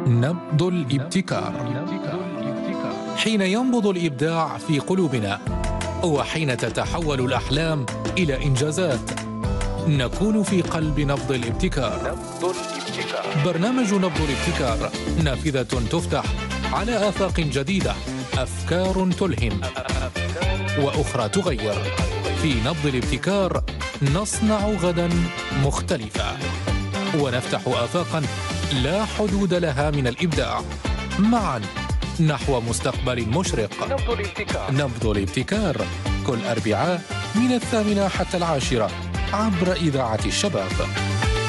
نبض الابتكار. حين ينبض الإبداع في قلوبنا وحين تتحول الأحلام إلى إنجازات نكون في قلب نبض الابتكار. برنامج نبض الابتكار نافذة تفتح على آفاق جديدة، أفكار تلهم وأخرى تغير. في نبض الابتكار نصنع غدا مختلفا ونفتح آفاقا لا حدود لها من الإبداع، معا نحو مستقبل مشرق. نبض الابتكار كل أربعاء من 8 حتى 10 عبر إذاعة الشباب.